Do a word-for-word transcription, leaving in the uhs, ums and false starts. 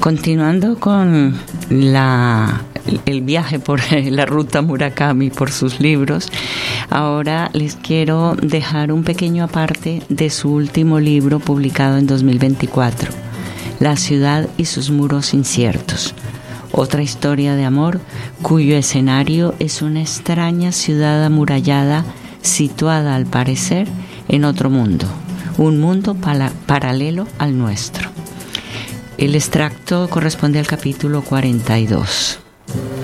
Continuando con la, el viaje por la ruta Murakami, por sus libros, ahora les quiero dejar un pequeño aparte de su último libro publicado en dos mil veinticuatro, La ciudad y sus muros inciertos. Otra historia de amor cuyo escenario es una extraña ciudad amurallada situada al parecer en otro mundo, un mundo para, paralelo al nuestro. El extracto corresponde al capítulo cuarenta y dos.